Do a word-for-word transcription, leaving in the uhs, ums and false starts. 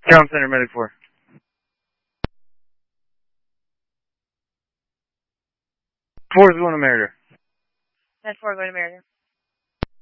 Town Center, Medic four. Four is going to Merida. That's four going to Merida.